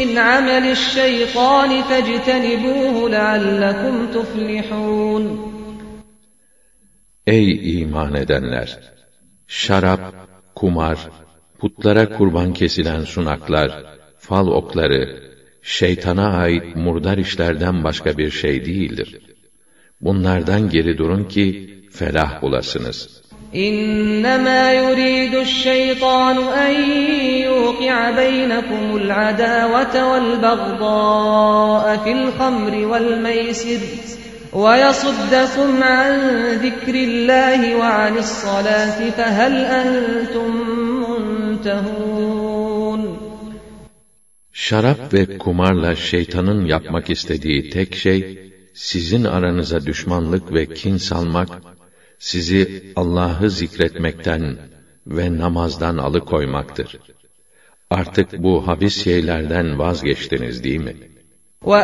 مِنْ عَمَلِ الشَّيْطَانِ فَاجْتَنِبُوهُ لَعَلَّكُمْ تُفْلِحُونَ. Ey iman edenler! Şarap, kumar, putlara kurban kesilen sunaklar, fal okları, şeytana ait murdar işlerden başka bir şey değildir. Bunlardan geri durun ki felah bulasınız. İnnemâ yuridü'ş-şeytânu en yuqi'a beynekumul adâvete vel bagdâ'e fil hamri vel meysir ve yasuddakum an zikrillâhi ve anis-salâti fehel entum muntehûn. Şarap ve kumarla şeytanın yapmak istediği tek şey, sizin aranıza düşmanlık ve kin salmak, sizi Allah'ı zikretmekten ve namazdan alıkoymaktır. Artık bu habis şeylerden vazgeçtiniz değil mi?